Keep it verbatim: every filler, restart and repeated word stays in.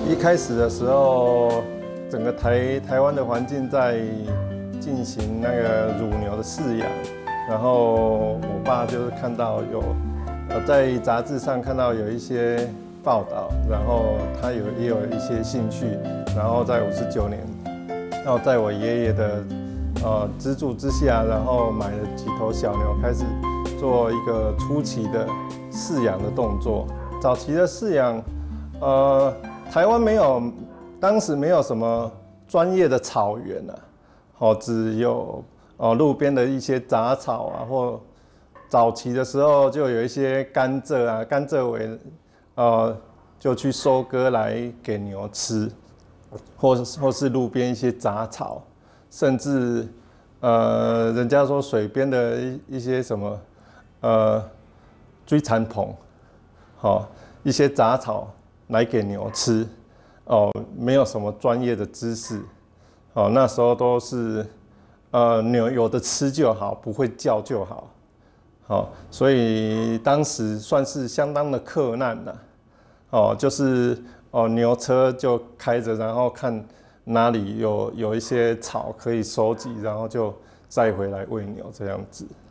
一开始的时候，整个台台湾的环境在进行那个乳牛的饲养，然后我爸就是看到有，呃，在杂志上看到有一些报道，然后他有也有一些兴趣，然后在五十九年，然后在我爷爷的呃资助之下，然后买了几头小牛，开始做一个初期的饲养的动作。早期的饲养，呃，台湾没有，当时没有什么专业的草原啊，哦，只有哦路边的一些杂草啊，或早期的时候就有一些甘蔗啊，甘蔗为呃就去收割来给牛吃，或或是路边一些杂草，甚至呃人家说水边的一一些什么呃追蚕棚，好、哦、一些杂草来给牛吃，哦，没有什么专业的知识，哦，那时候都是呃牛有的吃就好，不会叫就好，好、哦，所以当时算是相当的克难了，哦，就是哦牛车就开着，然后看哪里有有一些草可以收集，然后就载回来喂牛这样子。